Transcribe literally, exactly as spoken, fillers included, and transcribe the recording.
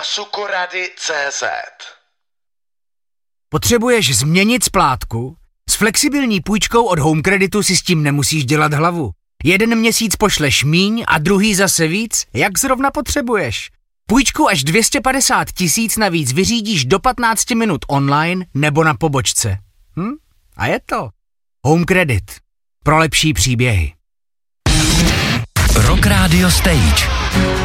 sukorady tečka cé zet. Potřebuješ změnit splátku? S flexibilní půjčkou od Home Creditu si s tím nemusíš dělat hlavu. Jeden měsíc pošleš míň a druhý zase víc, jak zrovna potřebuješ. Půjčku až dvě stě padesát tisíc navíc vyřídíš do patnáct minut online nebo na pobočce. Hm? A je to. Home Credit. Pro lepší příběhy. Rock Radio Stage.